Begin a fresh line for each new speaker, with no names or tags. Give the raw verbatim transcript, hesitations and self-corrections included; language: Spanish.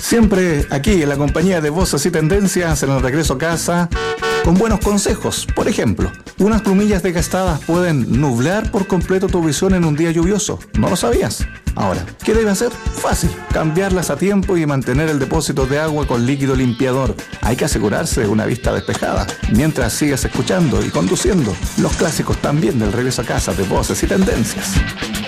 Siempre aquí en la compañía de Voces y Tendencias en el regreso a casa con buenos consejos. Por ejemplo, unas plumillas desgastadas pueden nublar por completo tu visión en un día lluvioso. ¿No lo sabías? Ahora, ¿qué debe hacer? Fácil, cambiarlas a tiempo y mantener el depósito de agua con líquido limpiador. Hay que asegurarse de una vista despejada mientras sigas escuchando y conduciendo los clásicos también del regreso a casa de Voces y Tendencias.